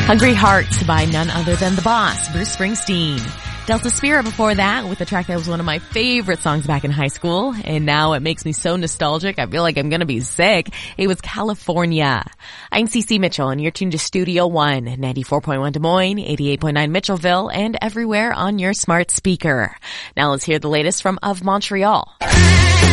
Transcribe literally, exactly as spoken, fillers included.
Hungry Hearts by none other than the boss, Bruce Springsteen. Delta Spirit before that with a track that was one of my favorite songs back in high school, and now it makes me so nostalgic I feel like I'm gonna be sick. It was California. I'm Cece Mitchell and you're tuned to Studio One, ninety-four point one Des Moines, eighty-eight point nine Mitchellville, and everywhere on your smart speaker. Now let's hear the latest from Of Montreal.